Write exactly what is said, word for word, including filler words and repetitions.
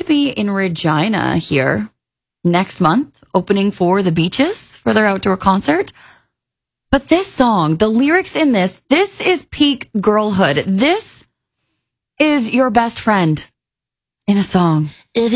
be in Regina here next month, opening for the Beaches for their outdoor concert. But this song, the lyrics in this, this is peak girlhood. This is your best friend in a song.